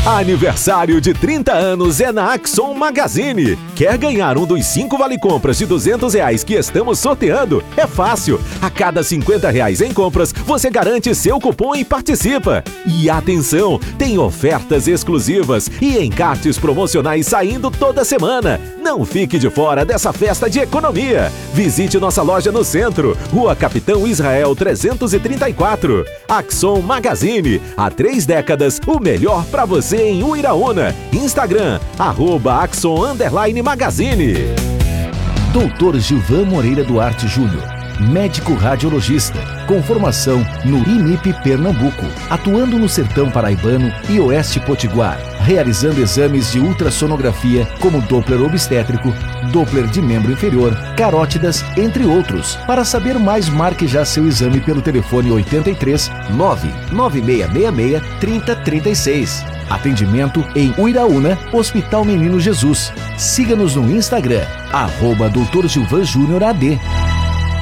Aniversário de 30 anos é na Axon Magazine. Quer ganhar um dos 5 vale-compras de R$200 que estamos sorteando? É fácil. A cada R$50 em compras, você garante seu cupom e participa. E atenção, tem ofertas exclusivas e encartes promocionais saindo toda semana. Não fique de fora dessa festa de economia. Visite nossa loja no centro, Rua Capitão Israel 334. Axon Magazine, há 3 décadas, o melhor para você em Uiraúna. Instagram, @Axon_Magazine. Dr. Gilvan Moreira Duarte Júnior, médico radiologista, com formação no IMIP Pernambuco, atuando no Sertão Paraibano e Oeste Potiguar, realizando exames de ultrassonografia como Doppler obstétrico, Doppler de membro inferior, carótidas, entre outros. Para saber mais, marque já seu exame pelo telefone 83 99666 3036. Atendimento em Uiraúna, Hospital Menino Jesus. Siga-nos no Instagram, @Dr. Gilvan Júnior AD.